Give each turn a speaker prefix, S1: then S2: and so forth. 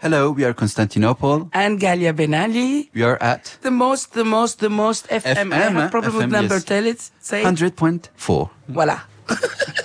S1: Hello, we are Constantinople.
S2: And Galia Benali.
S1: We are at
S2: the most FM. I have problem with
S1: FM,
S2: number.
S1: yes.
S2: Tell it. Say
S1: 100.4.
S2: Voila.